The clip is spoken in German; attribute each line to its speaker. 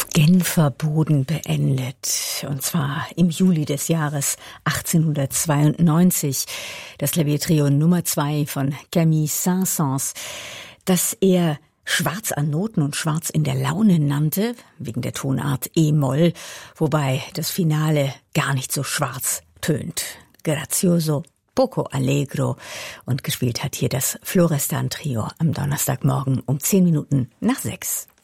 Speaker 1: Genfer Boden beendet, und zwar im Juli des Jahres 1892. Das Klaviertrio Nummer 2 von Camille Saint-Saëns, das er Schwarz an Noten und Schwarz in der Laune nannte, wegen der Tonart E-Moll, wobei das Finale gar nicht so schwarz tönt. Grazioso, poco allegro, und gespielt hat hier das Florestan Trio am Donnerstagmorgen um 10 Minuten nach 6.